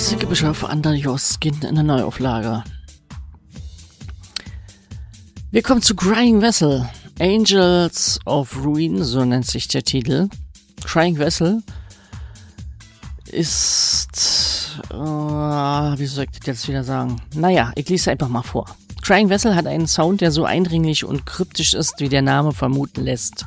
Sickebischof Under Your Skin in der Neuauflage. Wir kommen zu Crying Vessel. Angels of Ruin, so nennt sich der Titel. Crying Vessel ist, wie soll ich das jetzt wieder sagen? Naja, ich lese einfach mal vor. Crying Vessel hat einen Sound, der so eindringlich und kryptisch ist, wie der Name vermuten lässt.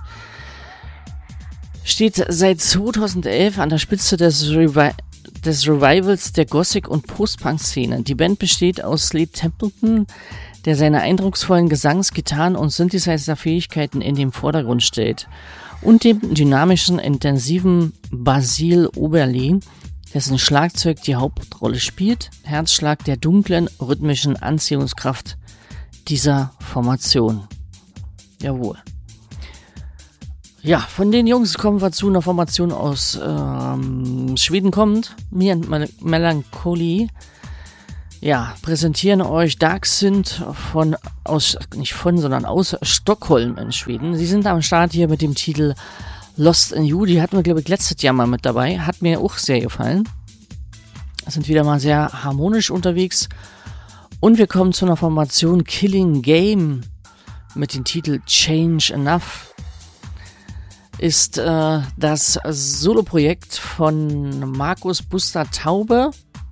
Steht seit 2011 an der Spitze des Revivals der Gothic- und Post-Punk-Szene. Die Band besteht aus Slade Templeton, der seine eindrucksvollen Gesangs-, Gitarren- und Synthesizer-Fähigkeiten in den Vordergrund stellt, und dem dynamischen, intensiven Basil Oberle, dessen Schlagzeug die Hauptrolle spielt, Herzschlag der dunklen, rhythmischen Anziehungskraft dieser Formation. Jawohl. Ja, von den Jungs kommen wir zu einer Formation aus Schweden kommt. Me and Melancholy. Ja, präsentieren euch Dark Synth aus Stockholm in Schweden. Sie sind am Start hier mit dem Titel Lost in You. Die hatten wir, glaube ich, letztes Jahr mal mit dabei. Hat mir auch sehr gefallen. Sind wieder mal sehr harmonisch unterwegs. Und wir kommen zu einer Formation Killing Game mit dem Titel Change Enough. Ist das Soloprojekt von Markus Buster Taube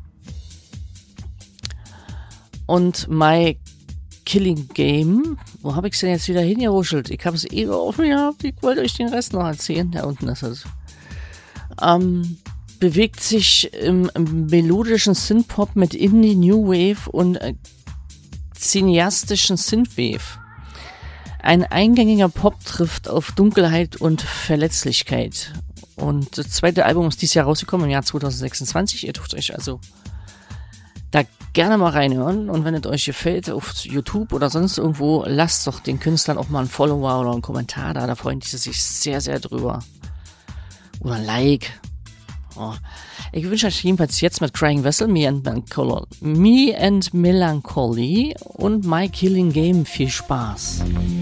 und My Killing Game. Wo habe ich es denn jetzt wieder hingeruschelt? Ich habe es eben offen gehabt. Ich wollte euch den Rest noch erzählen. Da unten ist es. Bewegt sich im melodischen Synthpop mit Indie, New Wave und cineastischen Synthwave. Ein eingängiger Pop trifft auf Dunkelheit und Verletzlichkeit. Und das zweite Album ist dieses Jahr rausgekommen, im Jahr 2026. Ihr dürft euch also da gerne mal reinhören. Und wenn es euch gefällt, auf YouTube oder sonst irgendwo, lasst doch den Künstlern auch mal einen Follower oder einen Kommentar da. Da freuen die sich sehr, sehr drüber. Oder ein Like. Oh. Ich wünsche euch jedenfalls jetzt mit Crying Vessel, Me and Melancholy und My Killing Game viel Spaß.